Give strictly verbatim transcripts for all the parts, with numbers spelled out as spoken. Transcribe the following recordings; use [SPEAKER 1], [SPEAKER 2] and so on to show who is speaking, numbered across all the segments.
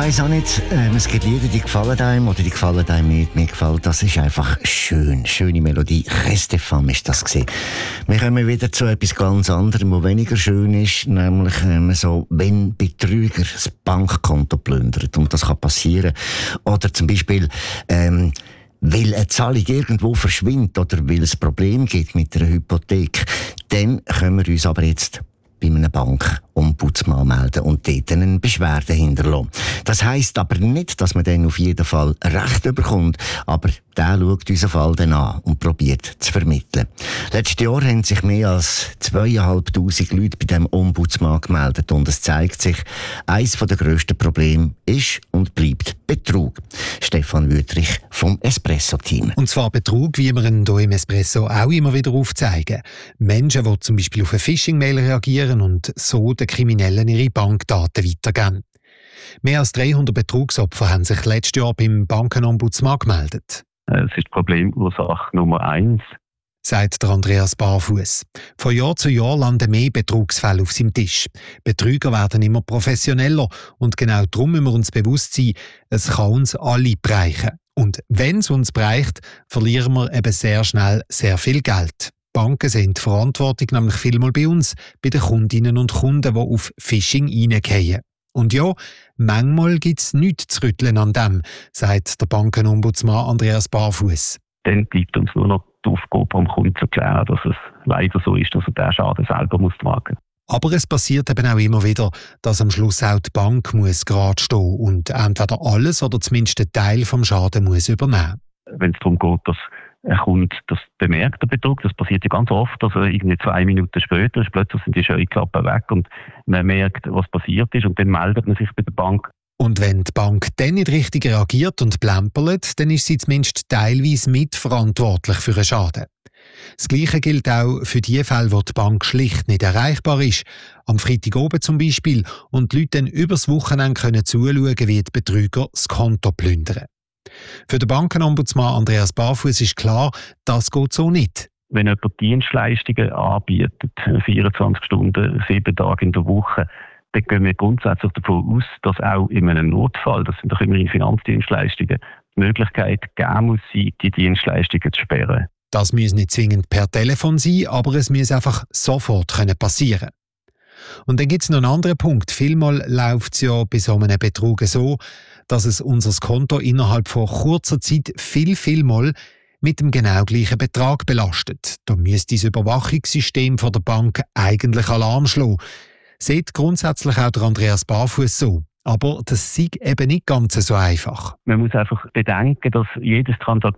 [SPEAKER 1] weiss auch nicht, ähm, es gibt Lieder, die gefallen einem oder die gefallen einem nicht. Mir gefällt, das ist einfach schön. Schöne Melodie. Restefam ist das gewesen. Wir kommen wieder zu etwas ganz anderem, was weniger schön ist, nämlich ähm, so, wenn Betrüger das Bankkonto plündern. Und das kann passieren. Oder zum Beispiel, ähm, weil eine Zahlung irgendwo verschwindet oder weil es Probleme gibt mit einer Hypothek. Dann können wir uns aber jetzt bei einer Bank Ombudsmann melden und dort eine Beschwerde hinterlassen. Das heisst aber nicht, dass man dann auf jeden Fall Recht bekommt, aber der schaut unseren Fall dann an und probiert zu vermitteln. Letztes Jahr haben sich mehr als zweitausendfünfhundert Leute bei diesem Ombudsmann gemeldet und es zeigt sich, eines der grössten Probleme ist und bleibt Betrug. Stefan Wüthrich vom Espresso-Team.
[SPEAKER 2] Und zwar Betrug, wie wir ihn hier im Espresso auch immer wieder aufzeigen. Menschen, die zum Beispiel auf eine Phishing-Mail reagieren und so den Kriminellen ihre Bankdaten weitergeben. Mehr als dreihundert Betrugsopfer haben sich letztes Jahr beim Bankenombudsmann gemeldet.
[SPEAKER 3] Es ist Problemursache Nummer eins,
[SPEAKER 2] sagt der Andreas Barfuß. Von Jahr zu Jahr landen mehr Betrugsfälle auf seinem Tisch. Betrüger werden immer professioneller und genau darum müssen wir uns bewusst sein, es kann uns alle bereichen. Und wenn es uns bereicht, verlieren wir eben sehr schnell sehr viel Geld. Banken sind die Verantwortung nämlich vielmal bei uns, bei den Kundinnen und Kunden, die auf Phishing reingehen. Und ja, manchmal gibt es nichts zu rütteln an dem, sagt der Bankenombudsmann Andreas Barfuß.
[SPEAKER 3] Dann bleibt uns nur noch die Aufgabe, am Kunden zu erklären, dass es leider so ist, dass er den Schaden selber muss tragen muss.
[SPEAKER 2] Aber es passiert eben auch immer wieder, dass am Schluss auch die Bank muss gerade stehen und entweder alles oder zumindest einen Teil vom Schaden muss übernehmen.
[SPEAKER 3] Wenn es darum geht, dass ein Kunde das bemerkt, der Betrug, das passiert ja ganz oft, also irgendwie zwei Minuten später ist plötzlich sind die Scheuklappen weg und man merkt, was passiert ist und dann meldet man sich bei der Bank.
[SPEAKER 2] Und wenn die Bank dann nicht richtig reagiert und plempert, dann ist sie zumindest teilweise mitverantwortlich für einen Schaden. Das Gleiche gilt auch für die Fälle, wo die Bank schlicht nicht erreichbar ist. Am Freitag oben zum Beispiel und die Leute dann übers Wochenende können zuschauen, wie die Betrüger das Konto plündern. Für den Bankenombudsmann Andreas Barfuß ist klar, das geht so nicht.
[SPEAKER 3] Wenn jemand Dienstleistungen anbietet, vierundzwanzig Stunden, sieben Tage in der Woche, dann gehen wir grundsätzlich davon aus, dass auch in einem Notfall, das sind doch immerhin Finanzdienstleistungen, die Möglichkeit geben muss, die Dienstleistungen zu sperren.
[SPEAKER 2] Das muss nicht zwingend per Telefon sein, aber es muss einfach sofort passieren können. Und dann gibt es noch einen anderen Punkt. Vielmal läuft es ja bei so einem Betrug so, dass es unser Konto innerhalb von kurzer Zeit viel, viel mal mit dem genau gleichen Betrag belastet. Da müsste das Überwachungssystem von der Bank eigentlich Alarm schlagen. Sieht grundsätzlich auch der Andreas Barfuß so. Aber das ist eben nicht ganz so einfach.
[SPEAKER 3] Man muss einfach bedenken, dass jedes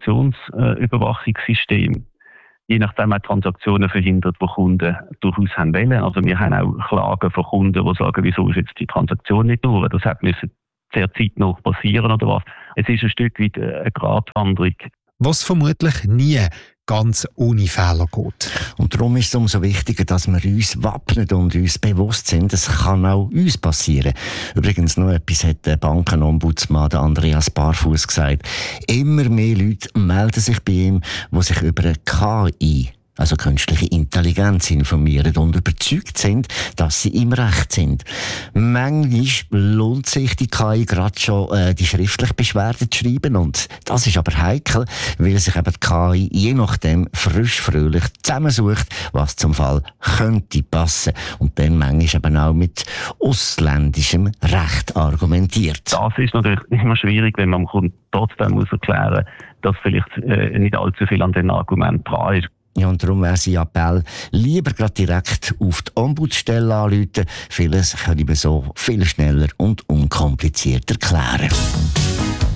[SPEAKER 3] Transaktionsüberwachungssystem je nachdem auch Transaktionen verhindert, die Kunden durchaus haben wollen. Also wir haben auch Klagen von Kunden, die sagen, wieso ist jetzt die Transaktion nicht durch? Das hat müssen sehr zeitnah passieren oder was. Es ist ein Stück weit eine Gratwanderung.
[SPEAKER 2] Was vermutlich nie ganz ohne Fehler geht.
[SPEAKER 1] Und darum ist es umso wichtiger, dass wir uns wappnen und uns bewusst sind, es kann auch uns passieren. Übrigens noch etwas hat der Bankenombudsmann Andreas Barfuß gesagt. Immer mehr Leute melden sich bei ihm, die sich über eine K I, also künstliche Intelligenz, informieren und überzeugt sind, dass sie im Recht sind. Manchmal lohnt sich die K I gerade schon, äh, die schriftliche Beschwerde zu schreiben. Und das ist aber heikel, weil sich eben die K I je nachdem frisch fröhlich zusammensucht, was zum Fall könnte passen. Und dann manchmal eben auch mit ausländischem Recht argumentiert.
[SPEAKER 3] Das ist natürlich immer schwierig, wenn man dem Kunden trotzdem muss erklären muss, dass vielleicht äh, nicht allzu viel an den Argumenten dran ist.
[SPEAKER 1] Ja, und darum wäre sein Appell, lieber gerade direkt auf die Ombudsstelle anrufen. Vieles kann ich mir so viel schneller und unkompliziert erklären.